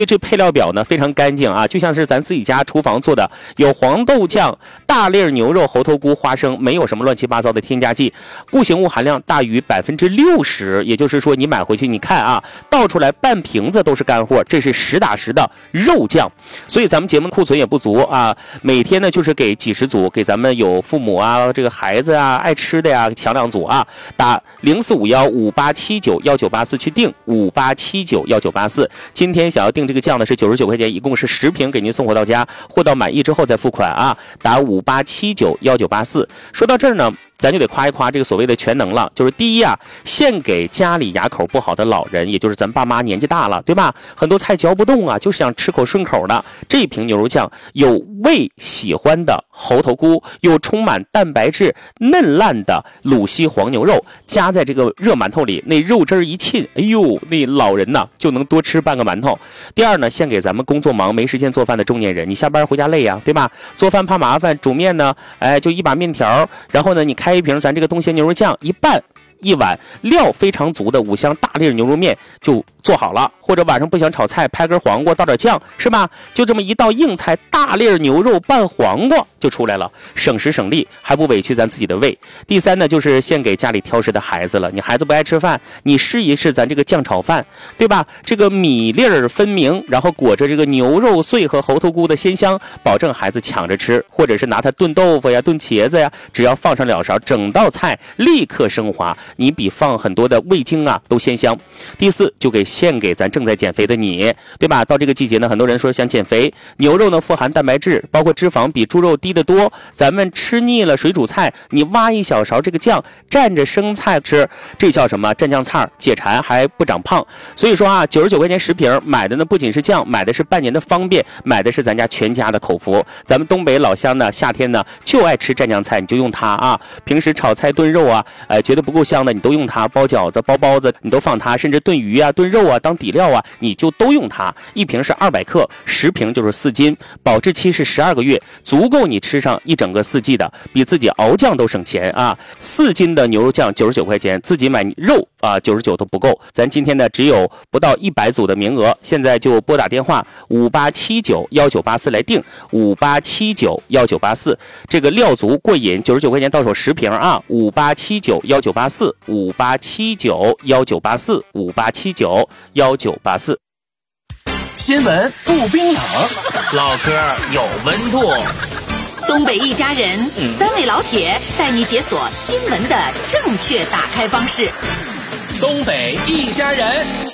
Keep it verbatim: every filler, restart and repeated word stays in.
这配料表呢非常干净啊，就像是咱自己家厨房做的，有黄豆酱、大粒牛肉、猴头菇、花生，没有什么乱七八糟的添加剂，固形物含量大于百分之六十，也就是说你买回去你看啊，倒出来半瓶子都是干货，这是实打实的肉酱。所以咱们节目库存也不足啊，每天呢就是给几十组，给咱们有父母啊、这个孩子啊、爱吃的呀，抢两组啊，打零四五幺五八七九幺九八四去订五八七九幺九八四。今天想要订这个酱呢是九十九块钱，一共是十瓶给您送货到家，货到满意之后再付款啊，打五八七九幺九八四。说到这儿呢，咱就得夸一夸这个所谓的全能了，就是第一啊，献给家里牙口不好的老人，也就是咱爸妈年纪大了，对吧？很多菜嚼不动啊，就想吃口顺口的。这瓶牛肉酱有胃喜欢的猴头菇，有充满蛋白质嫩烂的鲁西黄牛肉，加在这个热馒头里，那肉汁儿一沁，哎呦，那老人呐就能多吃半个馒头。第二呢，献给咱们工作忙没时间做饭的中年人，你下班回家累呀、啊，对吧？做饭怕麻烦，煮面呢，哎，就一把面条，然后呢，你开一瓶咱这个东鲜牛肉酱，一拌一碗料非常足的五香大粒牛肉面就做好了。或者晚上不想炒菜，拍根黄瓜倒点酱，是吧？就这么一道硬菜，大粒牛肉拌黄瓜就出来了，省时省力，还不委屈咱自己的胃。第三呢，就是献给家里挑食的孩子了。你孩子不爱吃饭，你试一试咱这个酱炒饭，对吧？这个米粒儿分明，然后裹着这个牛肉碎和猴头菇的鲜香，保证孩子抢着吃。或者是拿它炖豆腐呀、炖茄子呀，只要放上两勺，整道菜立刻升华，你比放很多的味精啊都鲜香。第四，就给献给咱正在减肥的你，对吧？到这个季节呢，很多人说想减肥，牛肉呢富含蛋白质，包括脂肪比猪肉低得多。咱们吃腻了水煮菜，你挖一小勺这个酱，蘸着生菜吃，这叫什么？蘸酱菜，解馋还不长胖。所以说啊，九十九块钱十瓶，买的呢不仅是酱，买的是半年的方便，买的是咱家全家的口福。咱们东北老乡呢，夏天呢就爱吃蘸酱菜，你就用它啊。平时炒菜炖肉啊，呃，觉得不够香的，你都用它；包饺子、包包子，你都放它；甚至炖鱼啊、炖肉啊当底料啊，你就都用它。一瓶是二百克，十瓶就是四斤，保质期是十二个月，足够你吃上一整个四季的，比自己熬酱都省钱啊！四斤的牛肉酱九十九块钱，自己买肉啊九十九都不够。咱今天呢只有不到一百组的名额，现在就拨打电话五八七九幺九八四来订，五八七九幺九八四。这个料足过瘾，九十九块钱到手十瓶啊！五八七九幺九八四，五八七九幺九八四，五八七九幺九八四。 新闻不冰冷，唠嗑有温度。 东北一家人，嗯、三位老铁带你解锁新闻的正确打开方式。 东北一家人。